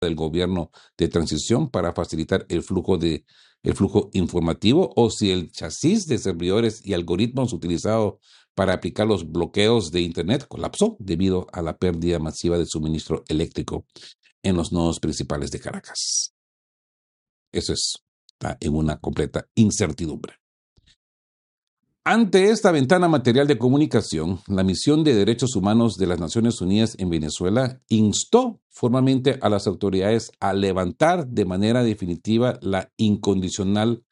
del gobierno de transición para facilitar el flujo informativo, o si el chasis de servidores y algoritmos utilizado para aplicar los bloqueos de Internet colapsó debido a la pérdida masiva de suministro eléctrico en los nodos principales de Caracas. Eso está en una completa incertidumbre. Ante esta ventana material de comunicación, la Misión de Derechos Humanos de las Naciones Unidas en Venezuela instó formalmente a las autoridades a levantar de manera definitiva la incondicional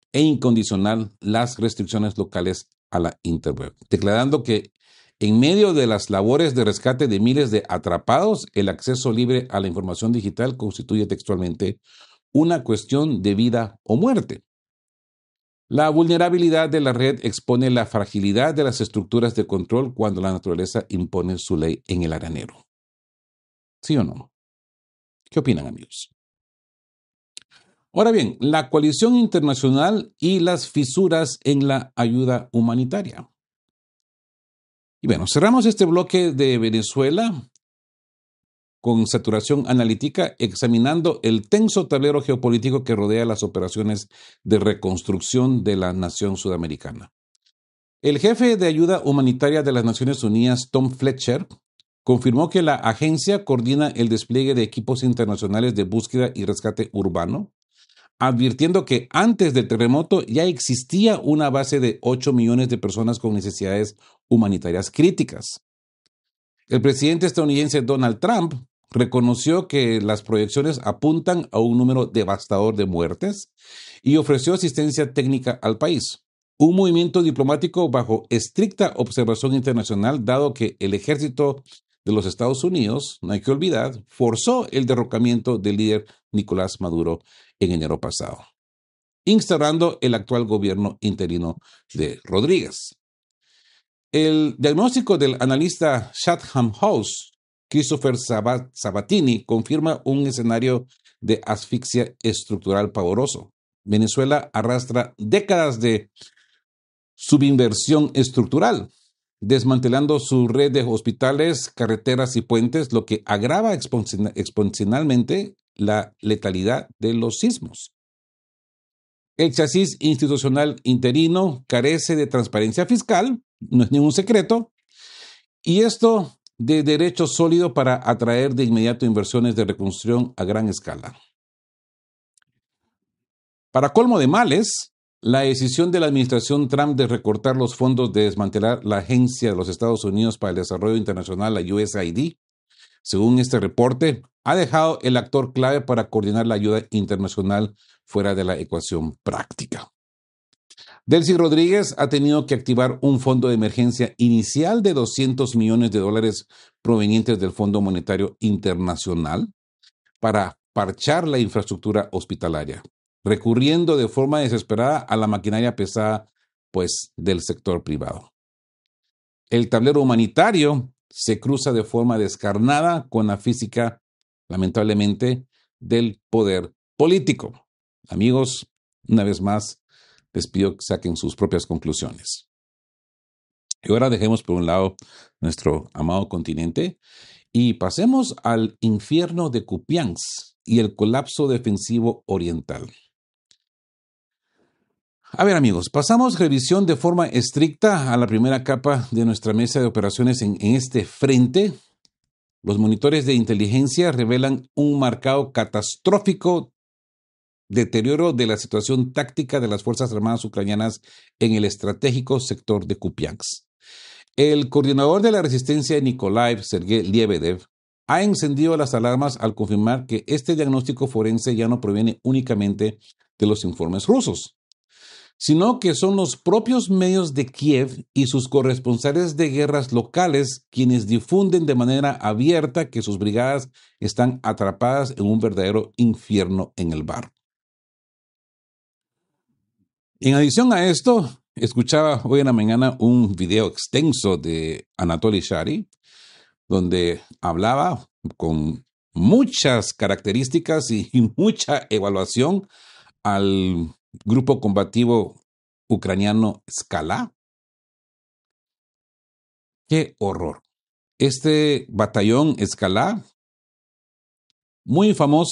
las restricciones locales a la interweb, declarando que en medio de las labores de rescate de miles de atrapados, el acceso libre a la información digital constituye textualmente una cuestión de vida o muerte. La vulnerabilidad de la red expone la fragilidad de las estructuras de control cuando la naturaleza impone su ley en el arenero. ¿Sí o no? ¿Qué opinan, amigos? Ahora bien, la coalición internacional y las fisuras en la ayuda humanitaria. Y bueno, cerramos este bloque de Venezuela con saturación analítica, examinando el tenso tablero geopolítico que rodea las operaciones de reconstrucción de la nación sudamericana. El jefe de ayuda humanitaria de las Naciones Unidas, Tom Fletcher, confirmó que la agencia coordina el despliegue de equipos internacionales de búsqueda y rescate urbano, advirtiendo que antes del terremoto ya existía una base de 8 millones de personas con necesidades humanitarias críticas. El presidente estadounidense Donald Trump reconoció que las proyecciones apuntan a un número devastador de muertes y ofreció asistencia técnica al país. Un movimiento diplomático bajo estricta observación internacional, dado que el ejército de los Estados Unidos, no hay que olvidar, forzó el derrocamiento del líder Nicolás Maduro en enero pasado, instaurando el actual gobierno interino de Rodríguez. El diagnóstico del analista Chatham House, Christopher Sabatini, confirma un escenario de asfixia estructural pavoroso. Venezuela arrastra décadas de subinversión estructural, desmantelando su red de hospitales, carreteras y puentes, lo que agrava exponencialmente la letalidad de los sismos. El chasis institucional interino carece de transparencia fiscal, no es ningún secreto, y esto de derecho sólido para atraer de inmediato inversiones de reconstrucción a gran escala. Para colmo de males, la decisión de la administración Trump de recortar los fondos de desmantelar la Agencia de los Estados Unidos para el Desarrollo Internacional, la USAID, según este reporte, ha dejado el actor clave para coordinar la ayuda internacional fuera de la ecuación práctica. Delcy Rodríguez ha tenido que activar un fondo de emergencia inicial de $200 millones provenientes del Fondo Monetario Internacional para parchar la infraestructura hospitalaria, recurriendo de forma desesperada a la maquinaria pesada, del sector privado. El tablero humanitario se cruza de forma descarnada con la física, lamentablemente, del poder político. Amigos, una vez más, les pido que saquen sus propias conclusiones. Y ahora dejemos por un lado nuestro amado continente y pasemos al infierno de Kupiansk y el colapso defensivo oriental. A ver, amigos, pasamos revisión de forma estricta a la primera capa de nuestra mesa de operaciones en este frente. Los monitores de inteligencia revelan un marcado catastrófico deterioro de la situación táctica de las Fuerzas Armadas ucranianas en el estratégico sector de Kupiansk. El coordinador de la resistencia de Nikolaev, Sergei Lebedev, ha encendido las alarmas al confirmar que este diagnóstico forense ya no proviene únicamente de los informes rusos, sino que son los propios medios de Kiev y sus corresponsales de guerras locales quienes difunden de manera abierta que sus brigadas están atrapadas en un verdadero infierno en el barro. En adición a esto, escuchaba hoy en la mañana un video extenso de Anatoly Shary, donde hablaba con muchas características y mucha evaluación al grupo combativo ucraniano Skala. ¡Qué horror! Este batallón Skala muy famosa